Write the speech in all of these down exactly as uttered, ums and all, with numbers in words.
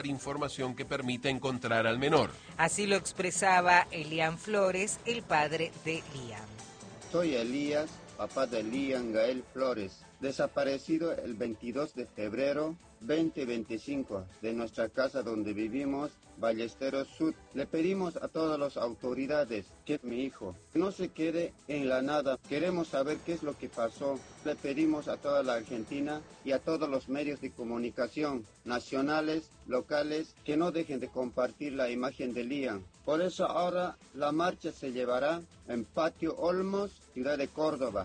información que permita encontrar al menor. Así lo expresaba Elian Flores, el padre de Liam. Soy Elías, papá de Liam Gael Flores, desaparecido el veintidós de febrero veinte veinticinco de nuestra casa donde vivimos, Ballesteros Sur. Le pedimos a todas las autoridades que mi hijo no se quede en la nada. Queremos saber qué es lo que pasó. Le pedimos a toda la Argentina y a todos los medios de comunicación, nacionales, locales, que no dejen de compartir la imagen de Liam. Por eso ahora la marcha se llevará en Patio Olmos, ciudad de Córdoba.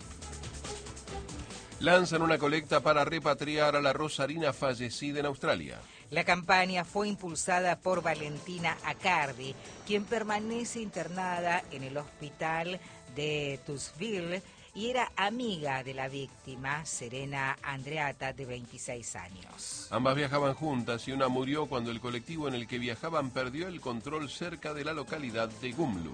Lanzan una colecta para repatriar a la rosarina fallecida en Australia. La campaña fue impulsada por Valentina Accardi, quien permanece internada en el hospital de Townsville y era amiga de la víctima, Serena Andreatta, de veintiséis años. Ambas viajaban juntas y una murió cuando el colectivo en el que viajaban perdió el control cerca de la localidad de Gumlu.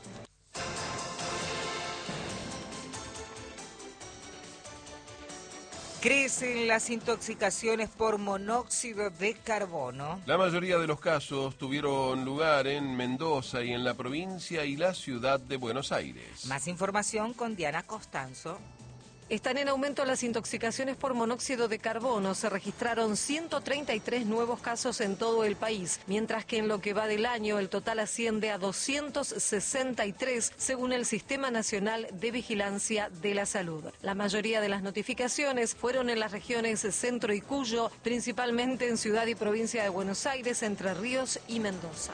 Crecen las intoxicaciones por monóxido de carbono. La mayoría de los casos tuvieron lugar en Mendoza y en la provincia y la ciudad de Buenos Aires. Más información con Diana Costanzo. Están en aumento las intoxicaciones por monóxido de carbono. Se registraron ciento treinta y tres nuevos casos en todo el país, mientras que en lo que va del año el total asciende a doscientos sesenta y tres, según el Sistema Nacional de Vigilancia de la Salud. La mayoría de las notificaciones fueron en las regiones Centro y Cuyo, principalmente en Ciudad y Provincia de Buenos Aires, Entre Ríos y Mendoza.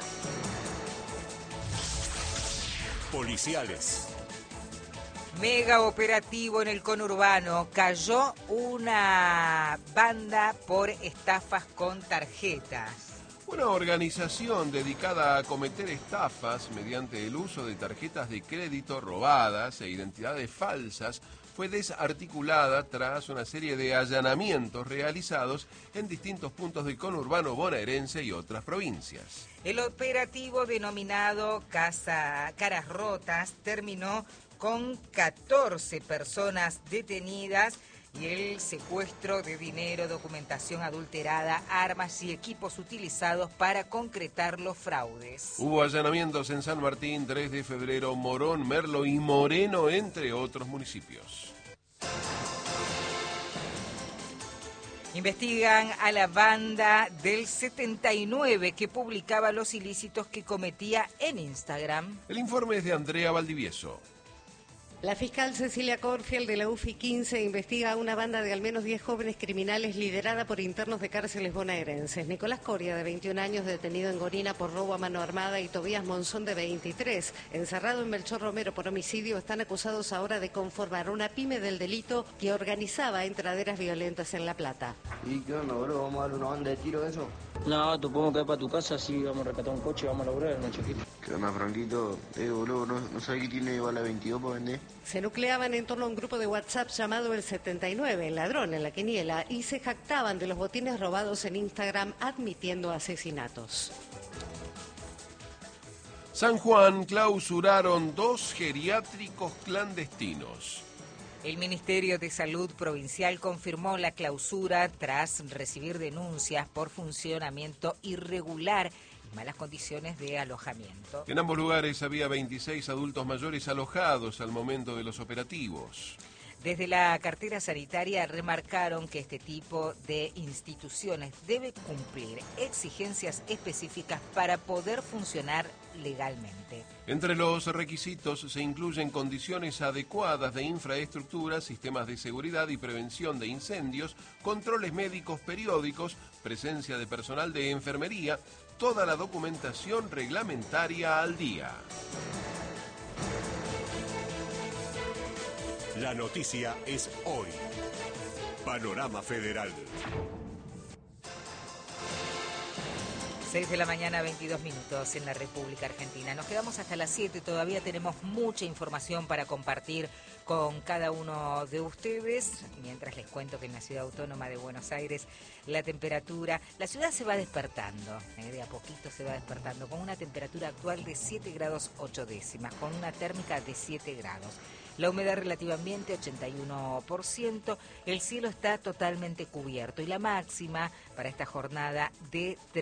Policiales. Mega operativo en el conurbano. Cayó una banda por estafas con tarjetas. Una organización dedicada a cometer estafas mediante el uso de tarjetas de crédito robadas e identidades falsas fue desarticulada tras una serie de allanamientos realizados en distintos puntos del conurbano bonaerense y otras provincias. El operativo denominado Casa Caras Rotas terminó con catorce personas detenidas y el secuestro de dinero, documentación adulterada, armas y equipos utilizados para concretar los fraudes. Hubo allanamientos en San Martín, tres de febrero, Morón, Merlo y Moreno, entre otros municipios. Investigan a la banda del setenta y nueve que publicaba los ilícitos que cometía en Instagram. El informe es de Andrea Valdivieso. La fiscal Cecilia Corfield de la U F I quince investiga a una banda de al menos diez jóvenes criminales liderada por internos de cárceles bonaerenses. Nicolás Coria, de veintiún años, detenido en Gorina por robo a mano armada, y Tobías Monzón, de veintitrés, encerrado en Melchor Romero por homicidio, están acusados ahora de conformar una pyme del delito que organizaba entraderas violentas en La Plata. ¿Y qué onda, boludo? ¿Vamos a dar una banda de tiro de eso? No, tú podemos caer para tu casa, sí, vamos a rescatar un coche y vamos a laburar, no chiquito. ¿Qué onda, Franquito? Eh, boludo, ¿no, no sabes que tiene bala veintidós para vender? Se nucleaban en torno a un grupo de WhatsApp llamado El setenta y nueve, el ladrón en la quiniela, y se jactaban de los botines robados en Instagram, admitiendo asesinatos. San Juan clausuraron dos geriátricos clandestinos. El Ministerio de Salud Provincial confirmó la clausura tras recibir denuncias por funcionamiento irregular y malas condiciones de alojamiento. En ambos lugares había veintiséis adultos mayores alojados al momento de los operativos. Desde la cartera sanitaria remarcaron que este tipo de instituciones debe cumplir exigencias específicas para poder funcionar legalmente. Entre los requisitos se incluyen condiciones adecuadas de infraestructura, sistemas de seguridad y prevención de incendios, controles médicos periódicos, presencia de personal de enfermería, toda la documentación reglamentaria al día. La noticia es hoy. Panorama Federal. seis de la mañana, veintidós minutos en la República Argentina. Nos quedamos hasta las siete, todavía tenemos mucha información para compartir con cada uno de ustedes. Mientras les cuento que en la Ciudad Autónoma de Buenos Aires la temperatura, la ciudad se va despertando, eh, de a poquito se va despertando, con una temperatura actual de siete grados ocho décimas, con una térmica de siete grados. La humedad relativa ambiente ochenta y uno por ciento, el cielo está totalmente cubierto y la máxima para esta jornada de